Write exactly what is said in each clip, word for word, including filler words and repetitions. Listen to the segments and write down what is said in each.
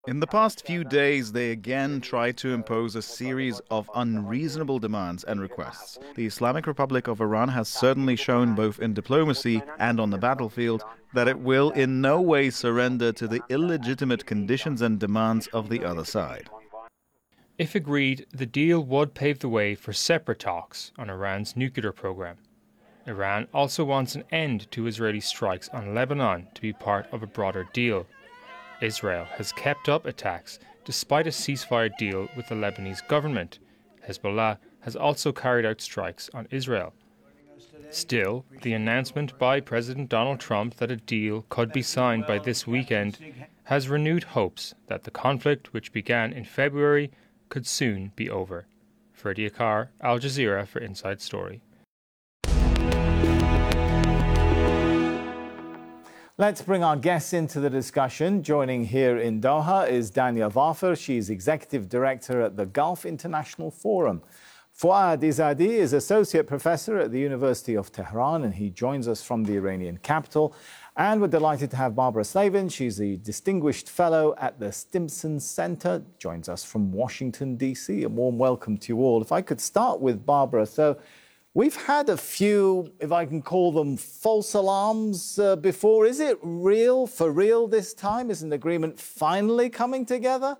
In the past few days, they again tried to impose a series of unreasonable demands and requests. The Islamic Republic of Iran has certainly shown, both in diplomacy and on the battlefield, that it will in no way surrender to the illegitimate conditions and demands of the other side. If agreed, the deal would pave the way for separate talks on Iran's nuclear program. Iran also wants an end to Israeli strikes on Lebanon to be part of a broader deal. Israel has kept up attacks despite a ceasefire deal with the Lebanese government. Hezbollah has also carried out strikes on Israel. Still, the announcement by President Donald Trump that a deal could be signed by this weekend has renewed hopes that the conflict, which began in February, could soon be over. Freddie Akar, Al Jazeera for Inside Story. Let's bring our guests into the discussion. Joining here in Doha is Dania Vafer. She's Executive Director at the Gulf International Forum. Fouad Izadi is Associate Professor at the University of Tehran, and he joins us from the Iranian capital. And we're delighted to have Barbara Slavin. She's a Distinguished Fellow at the Stimson Center, joins us from Washington, D C. A warm welcome to you all. If I could start with Barbara. So, we've had a few, if I can call them, false alarms uh, before. Is it real, for real this time? Is an agreement finally coming together?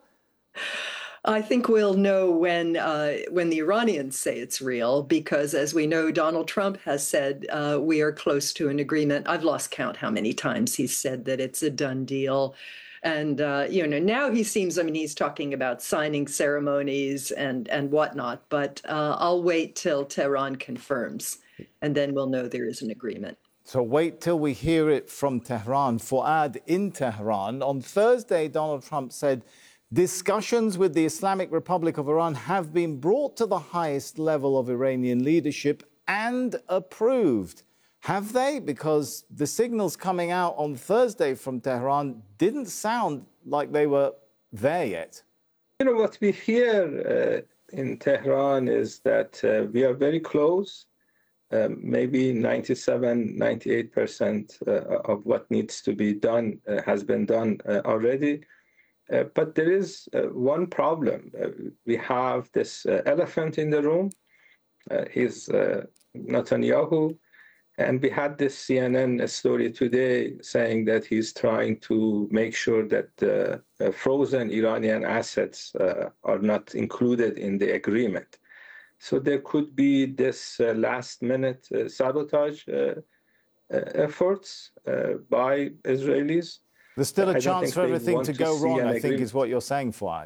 I think we'll know when uh, when the Iranians say it's real, because as we know, Donald Trump has said uh, we are close to an agreement. I've lost count how many times he's said that it's a done deal. And, uh, you know, now he seems, I mean, he's talking about signing ceremonies and, and whatnot, but uh, I'll wait till Tehran confirms, and then we'll know there is an agreement. So wait till we hear it from Tehran. Fouad, in Tehran, on Thursday, Donald Trump said discussions with the Islamic Republic of Iran have been brought to the highest level of Iranian leadership and approved. Have they? Because the signals coming out on Thursday from Tehran didn't sound like they were there yet. You know, what we hear uh, in Tehran is that uh, we are very close. Um, maybe ninety-seven, ninety-eight percent uh, of what needs to be done uh, has been done uh, already. Uh, but there is uh, one problem. Uh, we have this uh, elephant in the room. Uh, he's uh, Netanyahu. And we had this C N N story today saying that he's trying to make sure that uh, uh, frozen Iranian assets uh, are not included in the agreement. So there could be this uh, last-minute uh, sabotage uh, uh, efforts uh, by Israelis. There's still a I chance for everything to go wrong, I think, is what you're saying, Fouad.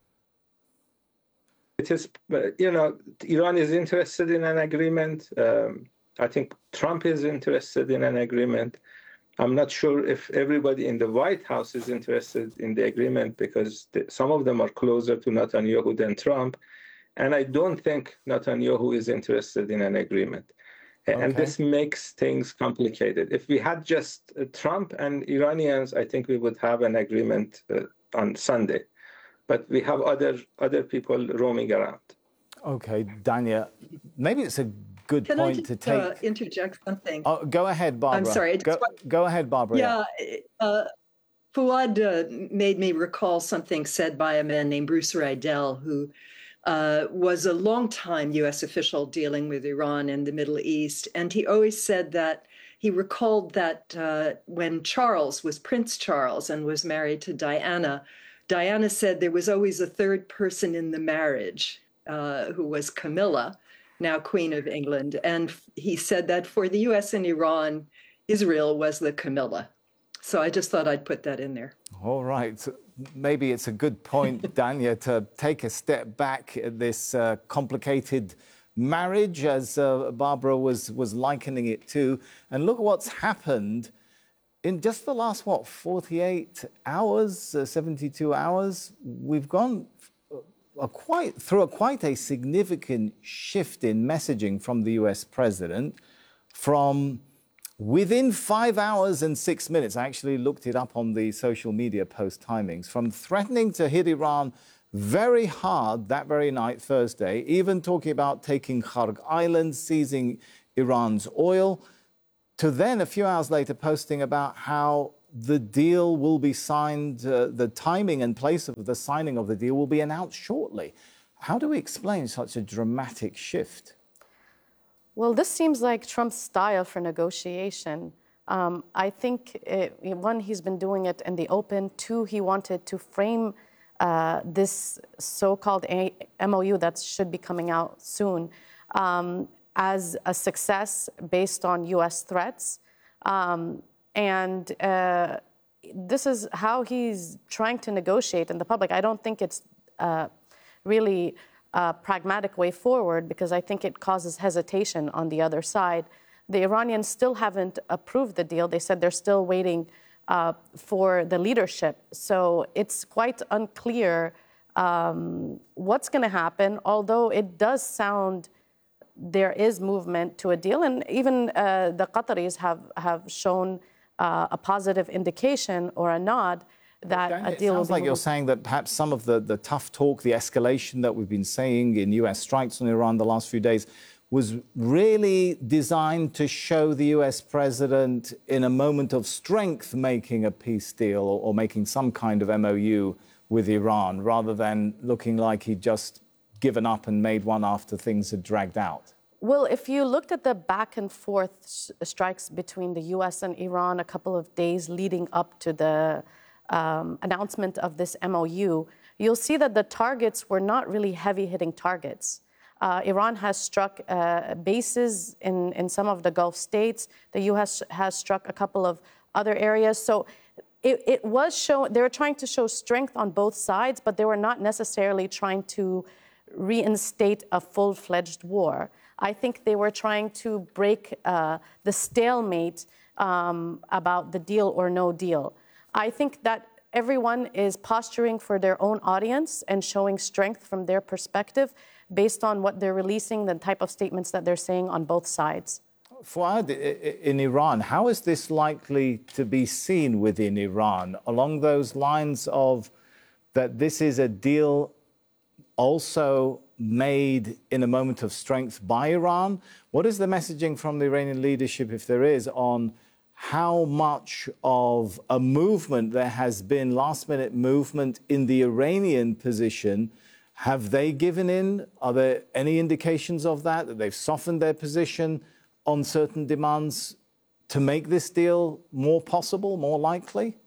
It is, you know, Iran is interested in an agreement. Um, I think Trump is interested in an agreement. I'm not sure if everybody in the White House is interested in the agreement, because the, some of them are closer to Netanyahu than Trump. And I don't think Netanyahu is interested in an agreement. Okay. And this makes things complicated. If we had just uh, Trump and Iranians, I think we would have an agreement uh, on Sunday. But we have other other people roaming around. Okay, Dania, maybe it's a good Can point I just, to take. Uh, interject something? Oh, go ahead, Barbara. I'm sorry. Go, go ahead, Barbara. Yeah, uh, Fouad uh, made me recall something said by a man named Bruce Riedel, who uh, was a longtime U S official dealing with Iran and the Middle East. And he always said that he recalled that uh, when Charles was Prince Charles and was married to Diana, Diana said there was always a third person in the marriage, uh, who was Camilla, now Queen of England. And he said that for the U S and Iran, Israel was the Camilla. So I just thought I'd put that in there. All right. Maybe it's a good point, Dania, to take a step back at this uh, complicated marriage, as uh, Barbara was, was likening it to, and look at what's happened in just the last, what, forty-eight hours, uh, seventy-two hours. We've gone a quite, through a quite a significant shift in messaging from the U S president. From within five hours and six minutes, I actually looked it up on the social media post timings, from threatening to hit Iran very hard that very night, Thursday, even talking about taking Kharg Island, seizing Iran's oil, to then a few hours later posting about how the deal will be signed, uh, the timing and place of the signing of the deal will be announced shortly. How do we explain such a dramatic shift? Well, this seems like Trump's style for negotiation. Um, I think, it, one, he's been doing it in the open. Two, he wanted to frame uh, this so-called M O U that should be coming out soon um, as a success based on U S threats. Um, and uh, this is how he's trying to negotiate in the public. I don't think it's uh, really a pragmatic way forward, because I think it causes hesitation on the other side. The Iranians still haven't approved the deal. They said they're still waiting uh, for the leadership. So it's quite unclear um, what's going to happen, although it does sound there is movement to a deal. And even uh, the Qataris have, have shown uh, a positive indication or a nod that Daniel, a deal it sounds will be like moving. you're saying that perhaps some of the, the tough talk, the escalation that we've been seeing in U S strikes on Iran the last few days was really designed to show the U S president in a moment of strength making a peace deal or, or making some kind of M O U with Iran, rather than looking like he'd just given up and made one after things had dragged out. Well, if you looked at the back and forth strikes between the U S and Iran a couple of days leading up to the um, announcement of this M O U, you'll see that the targets were not really heavy-hitting targets. Uh, Iran has struck uh, bases in, in some of the Gulf states. The U S has struck a couple of other areas. So it, it was show, they were trying to show strength on both sides, but they were not necessarily trying to reinstate a full-fledged war. I think they were trying to break uh, the stalemate um, about the deal or no deal. I think that everyone is posturing for their own audience and showing strength from their perspective based on what they're releasing, the type of statements that they're saying on both sides. Fouad, in Iran, how is this likely to be seen within Iran? Along those lines of that this is a deal also made in a moment of strength by Iran? What is the messaging from the Iranian leadership, if there is, on how much of a movement there has been, last-minute movement in the Iranian position? Have they given in? Are there any indications of that, that they've softened their position on certain demands to make this deal more possible, more likely?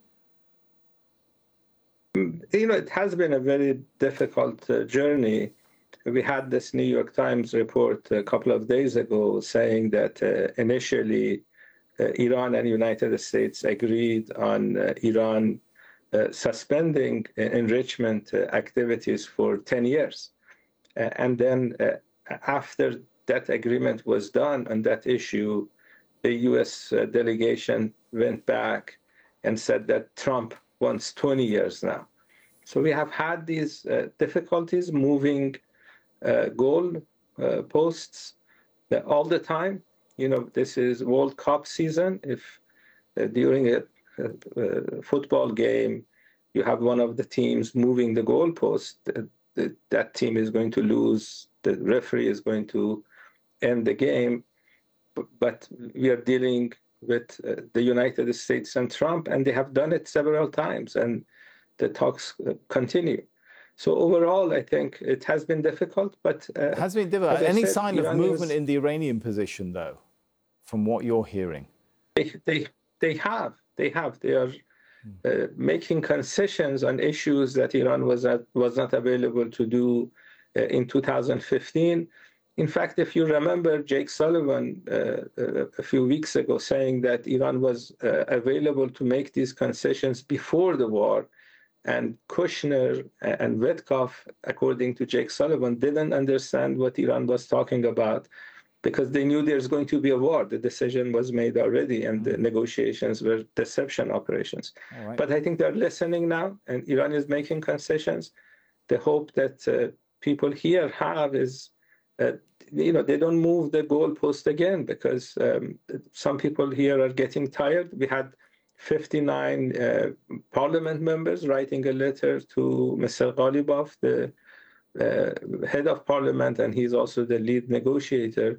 You know, it has been a very difficult uh, journey. We had this New York Times report a couple of days ago saying that uh, initially uh, Iran and United States agreed on uh, Iran uh, suspending uh, enrichment uh, activities for ten years. Uh, and then uh, after that agreement was done on that issue, the U S uh, delegation went back and said that Trump wants twenty years now. So we have had these uh, difficulties moving uh, goal uh, posts uh, all the time. You know, this is World Cup season. If uh, during a, a, a football game, you have one of the teams moving the goalpost, uh, the, that team is going to lose. The referee is going to end the game. But, but we are dealing with uh, the United States and Trump, and they have done it several times, and the talks uh, continue. So overall, I think it has been difficult, but... Uh, it has been difficult. Any said, sign Iran of movement is, in the Iranian position, though, from what you're hearing? They, they, they have. They have. They are uh, making concessions on issues that Iran was not, was not available to do uh, in two thousand fifteen. In fact, if you remember Jake Sullivan uh, a few weeks ago saying that Iran was uh, available to make these concessions before the war, and Kushner and Witkoff, according to Jake Sullivan, didn't understand what Iran was talking about because they knew there's going to be a war. The decision was made already, and the negotiations were deception operations. Right. But I think they're listening now, and Iran is making concessions. The hope that uh, people here have is uh, you know, they don't move the goalpost again, because um, some people here are getting tired. We had fifty-nine uh, parliament members writing a letter to Mister Ghalibaf, the uh, head of parliament, and he's also the lead negotiator,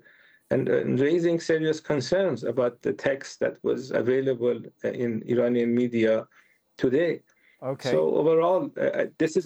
and, and raising serious concerns about the text that was available in Iranian media today. Okay. So overall, uh, this is